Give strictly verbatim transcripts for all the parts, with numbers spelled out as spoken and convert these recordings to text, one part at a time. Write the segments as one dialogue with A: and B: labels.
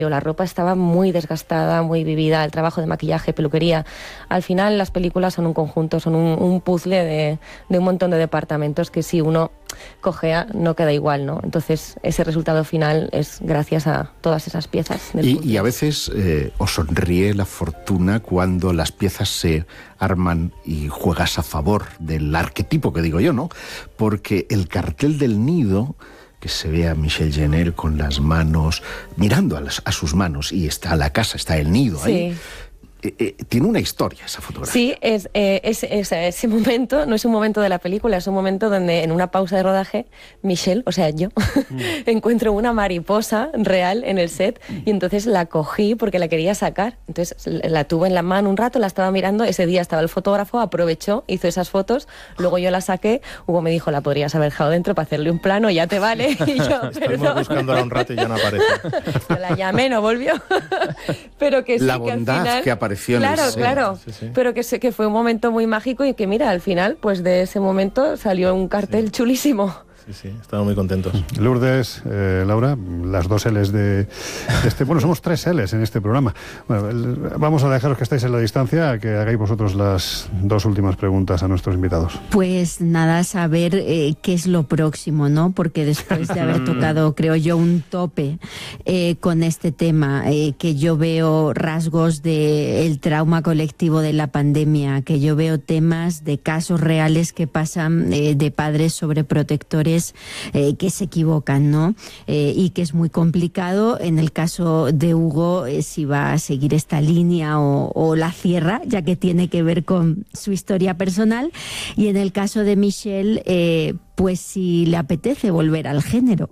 A: La ropa estaba muy desgastada, muy vivida, el trabajo de maquillaje, peluquería. Al final las películas son un conjunto, son un, un puzzle de, de un montón de departamentos que si uno cojea no queda igual, ¿no? Entonces ese resultado final es gracias a todas esas piezas del
B: y,
A: puzzle.
B: y a veces eh, os sonríe la fortuna cuando las piezas se arman y juegas a favor del arquetipo que digo yo, ¿no? Porque el cartel del nido, que se ve a Michelle Jenner con las manos, mirando a, las, a sus manos, y está la casa, está el nido ahí.
A: Sí.
B: Eh, eh, tiene una historia esa fotografía.
A: Sí, es, eh, es, es, ese momento no es un momento de la película, es un momento donde en una pausa de rodaje Michelle, o sea yo, mm. encuentro una mariposa real en el set y entonces la cogí porque la quería sacar. Entonces la tuve en la mano un rato, la estaba mirando, ese día estaba el fotógrafo, aprovechó, hizo esas fotos, luego yo la saqué, Hugo me dijo, la podrías haber dejado dentro para hacerle un plano, ya te vale. Y yo,
C: estuvimos buscándola un rato y ya no aparece.
A: Yo la llamé, no volvió. Pero que sí,
B: la
A: que
B: bondad
A: al final,
B: que apareció.
A: Claro,
B: sí,
A: claro,
C: sí, sí.
A: pero que, que fue un momento muy mágico y que mira, al final, pues de ese momento salió un cartel sí. chulísimo.
C: Sí, sí, estamos muy contentos.
D: Lourdes, eh, Laura, las dos L's de, de este... Bueno, somos tres L's en este programa. Bueno, el, vamos a dejaros que estáis en la distancia, que hagáis vosotros las dos últimas preguntas a nuestros invitados.
E: Pues nada, saber eh, qué es lo próximo, ¿no? Porque después de haber tocado, creo yo, un tope eh, con este tema, eh, que yo veo rasgos del trauma colectivo de la pandemia, que yo veo temas de casos reales que pasan eh, de padres sobreprotectores Eh, que se equivocan, ¿no? Eh, y que es muy complicado. En el caso de Hugo, eh, si va a seguir esta línea o, o la cierra, ya que tiene que ver con su historia personal. Y en el caso de Michelle, eh, pues si le apetece volver al género.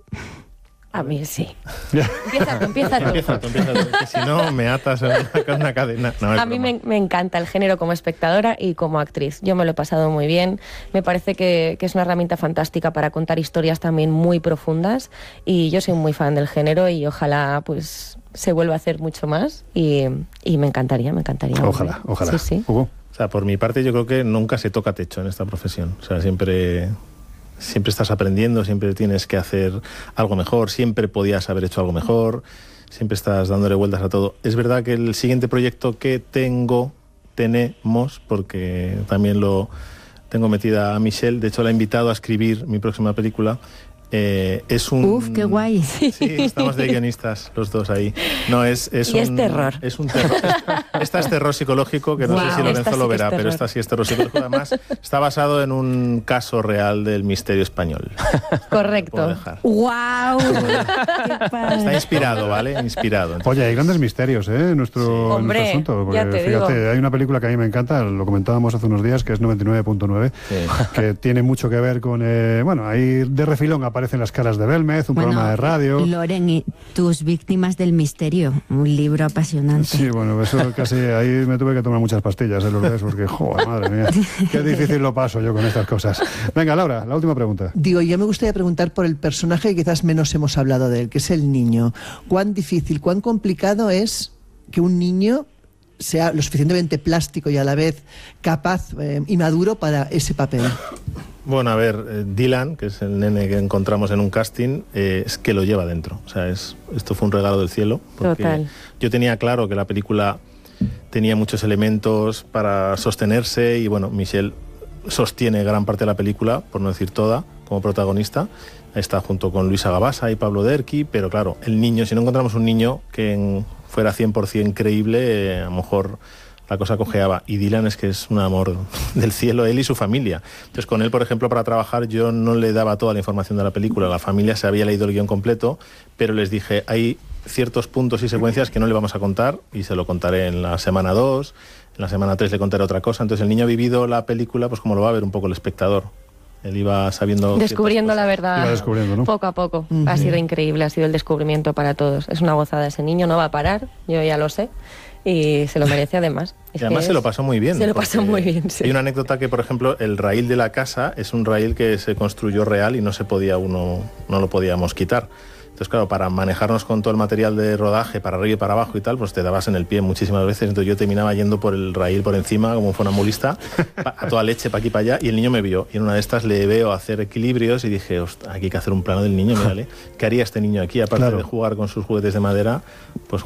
A: A mí sí. Empieza tú, empieza tú.
C: Empieza tú, empieza tú, que si no me atas en una, una cadena. No,
A: a mí me, me encanta el género como espectadora y como actriz. Yo me lo he pasado muy bien. Me parece que, que es una herramienta fantástica para contar historias también muy profundas y yo soy muy fan del género y ojalá pues se vuelva a hacer mucho más y, y me encantaría, me encantaría.
D: Ojalá, ojalá.
A: Sí, sí.
D: Hugo.
C: O sea, por mi parte yo creo que nunca se toca techo en esta profesión. O sea, siempre... Siempre estás aprendiendo, siempre tienes que hacer algo mejor, siempre podías haber hecho algo mejor, siempre estás dándole vueltas a todo. Es verdad que el siguiente proyecto que tengo, tenemos, porque también lo tengo metida a Michelle, de hecho la he invitado a escribir mi próxima película. Eh, es un...
E: Uf, qué guay.
C: Sí, estamos de guionistas los dos ahí. No, es, es
A: y
C: un,
A: es terror.
C: Es un terror. Esta es terror psicológico, que no
E: wow,
C: sé si Lorenzo
A: sí
C: lo verá,
A: es
C: pero esta sí es terror psicológico. Además, está basado en un caso real del misterio español.
A: Correcto.
E: ¡Wow!
C: Está inspirado, ¿vale? Inspirado. Entonces,
D: Oye, hay grandes misterios, ¿eh? En nuestro,
A: sí.
D: en
A: Hombre,
D: nuestro asunto. Porque,
A: ya te
D: fíjate,
A: digo.
D: hay una película que a mí me encanta, lo comentábamos hace unos días, que es noventa y nueve punto nueve,
C: sí.
D: que tiene mucho que ver con... Eh, bueno, ahí de refilón aparecen las caras de Belmez, un
E: bueno,
D: programa de radio.
E: Loren, y tus víctimas del misterio, un libro apasionante.
D: Sí, bueno, eso casi ahí me tuve que tomar muchas pastillas, ¿eh, Lourdes? Porque, joder, madre mía, qué difícil lo paso yo con estas cosas. Venga, Laura, la última pregunta.
F: Digo, yo me gustaría preguntar por el personaje que quizás menos hemos hablado de él, que es el niño. ¿Cuán difícil, cuán complicado es que un niño sea lo suficientemente plástico y a la vez capaz eh, y maduro para ese papel?
C: Bueno, a ver, eh, Dylan, que es el nene que encontramos en un casting, eh, es que lo lleva dentro. O sea, es, esto fue un regalo del cielo. Porque
A: Total.
C: Yo tenía claro que la película tenía muchos elementos para sostenerse y, bueno, Michelle sostiene gran parte de la película, por no decir toda, como protagonista. Está junto con Luisa Gabasa y Pablo Derqui, pero claro, el niño, si no encontramos un niño que en, fuera cien por ciento creíble, eh, a lo mejor la cosa cojeaba. Y Dylan es que es un amor del cielo, él y su familia. Entonces con él, por ejemplo, para trabajar yo no le daba toda la información de la película. La familia se había leído el guión completo, pero les dije, hay ciertos puntos y secuencias que no le vamos a contar y se lo contaré en la semana dos, en la semana tres le contaré otra cosa. Entonces el niño ha vivido la película pues como lo va a ver un poco el espectador. Él iba sabiendo...
A: Descubriendo la verdad
D: Iba descubriendo, ¿no?
A: poco a poco.
F: Uh-huh.
A: Ha sido increíble, ha sido el descubrimiento para todos. Es una gozada ese niño, no va a parar, yo ya lo sé. Y se lo merece además. Es
C: y además
A: que
C: se lo
A: es...
C: pasó muy bien.
A: Se lo pasó muy bien, sí.
C: Hay una anécdota que, por ejemplo, el raíl de la casa es un raíl que se construyó real y no se podía uno, no lo podíamos quitar. Entonces, claro, para manejarnos con todo el material de rodaje, para arriba y para abajo y tal, pues te dabas en el pie muchísimas veces. Entonces yo terminaba yendo por el raíl por encima, como un funambulista, a toda leche, para aquí para allá, y el niño me vio. Y en una de estas le veo hacer equilibrios y dije, aquí hay que hacer un plano del niño, mírale. ¿Qué haría este niño aquí? Aparte claro. de jugar con sus juguetes de madera, pues